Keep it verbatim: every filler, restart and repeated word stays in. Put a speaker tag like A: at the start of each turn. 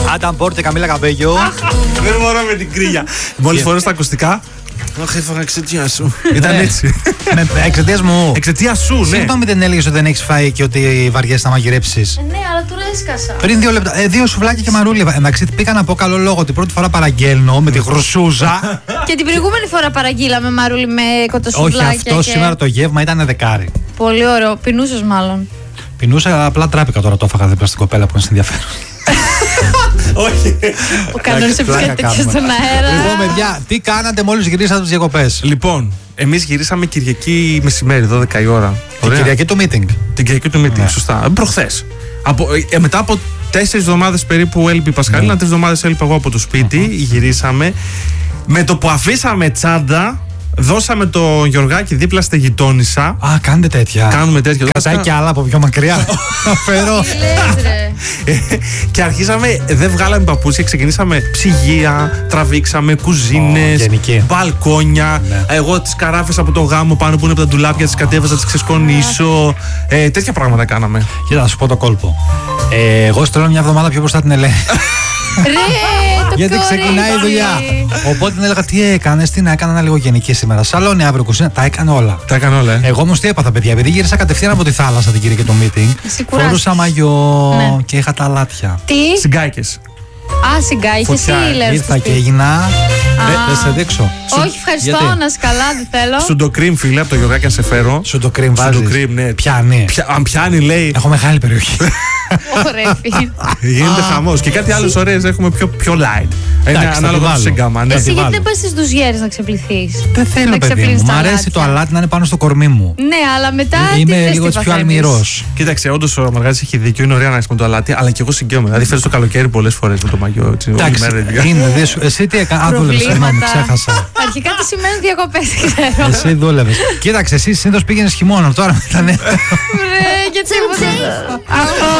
A: Άνταμ Πόρτ και Καμίλα Καμπέγιο.
B: Δεν μπορώ με την κρύλια. Μόλις φορώ στα ακουστικά. Αχ, έφαγα εξαιτία σου. Ήταν έτσι.
A: Εξαιτία μου.
B: Εξαιτία σου, ναι.
A: Συγγνώμη, δεν έλεγε ότι δεν έχει φάει και ότι βαριέσαι να μαγειρέψεις.
C: Ναι, αλλά τώρα έσκασα.
A: Πριν δύο λεπτά. Ε, δύο σουβλάκια και μαρούλι. Εντάξει, πήγα να πω καλό λόγο ότι πρώτη φορά παραγγέλνω με τη χρυσούζα.
C: Και την προηγούμενη φορά παραγγείλαμε μαρούλι με κοτοσουβλάκια.
A: Όχι, αυτό
C: και...
A: σήμερα το γεύμα ήταν δεκάρι.
C: Πολύ ωραίο. Πεινούσες μάλλον.
A: Πεινούσα, απλά τράπηκα τώρα, το έφαγα δίπλα στην κοπέλα που είναι ενδιαφέρον.
B: Όχι.
C: Ο κανόνας έπαιζε κάτι τέτοιο στον αέρα.
A: Λοιπόν, παιδιά, τι κάνατε μόλις γυρίσατε από τις διακοπές?
B: Λοιπόν, εμείς γυρίσαμε Κυριακή μεσημέρι, δώδεκα η ώρα.
A: Την Κυριακή του meeting.
B: Την Κυριακή του meeting, ναι. Σωστά. Προχθές. Από, ε, μετά από τέσσερις εβδομάδες περίπου έλειπε η Πασχαλίνα, τρεις εβδομάδες έλειπα εγώ από το σπίτι, uh-huh. Γυρίσαμε. Με το που αφήσαμε τσάντα, δώσαμε το Γιωργάκι δίπλα στη γειτόνισσα.
A: Α, κάνετε τέτοια.
B: Κάνουμε τέτοια.
A: Κρατάει κι άλλα από πιο μακριά. Φέρω.
B: Και αρχίσαμε, δεν βγάλαμε παπούτσια, ξεκινήσαμε ψυγεία, τραβήξαμε κουζίνες,
A: oh,
B: μπαλκόνια. Ναι. Εγώ τις καράφες από το γάμο πάνω που είναι από τα ντουλάπια, τις κατέβαζα, τις ξεσκονίσω. Ε, τέτοια πράγματα κάναμε.
A: Κοίτα, να σου πω το κόλπο. Ε, εγώ στέλνω μια εβδομάδα πιο μπροστά την Ελένη.
C: Ρε,
A: γιατί ξεκινάει η δουλειά. Οπότε την έλεγα τι έκανε, τι να έκανα, ένα λίγο γενική σήμερα. Σαλόνι, αύριο, κουζίνα, τα έκανε όλα.
B: Τα έκανε όλα. Ε.
A: Εγώ όμως τι έπαθα, παιδιά, επειδή γύρισα κατευθείαν από τη θάλασσα την Κυριακή το meeting. Φόρουσα μαγιό, ναι. Και είχα τα λάτια.
C: Τι?
B: Συγκάικες.
C: Α, συγκάικες ή λες?
A: Ήρθα και έγινα. Δεν σε δείξω.
C: Όχι, ευχαριστώ, να είσαι καλά, δεν θέλω.
B: Σουντοκρίμ, φίλε, από το Γιωργάκι να σε φέρω.
A: Σουντοκρίμ, βάζεις.
B: Σουντοκρίμ, ναι.
A: Πιάνει.
B: Αν πιάνει, λέει.
A: Έχω μεγάλη περιοχή.
C: Ωραία, φίλε.
B: Γίνεται χαμός. Και κάτι άλλες ωραίες έχουμε πιο, πιο light. Είναι ανάλογα στο σύγκαμα. Ναι.
C: Εσύ γιατί δεν πας στις ντουζιέρες να ξεπληθείς?
A: Δεν θέλω, παιδί μου. Μ' αρέσει το αλάτι να είναι πάνω στο κορμί μου.
C: Ναι, αλλά μετά.
A: Είμαι λίγο πιο αλμυρός.
B: Κοίταξε, όντως ο Μαργάρης έχει δίκιο. Είναι ωραία να είσαι με το αλάτι, αλλά και εγώ συγκαίωμαι. Δηλαδή φέρεις το καλοκαίρι πολλές φορές με το μαγιό.
A: Εντάξει, είναι. Εσύ τι έκανα? Α, δούλευες. Συγγνώμη, ξέχασα.
C: Αρχικά τι σημαίνουν διακοπές, ξέρω.
A: Εσύ δούλευες. Κοίταξε, εσύ συνήθως πήγαινες χειμώνα. Τώρα ήταν.
C: Ρε, γιατί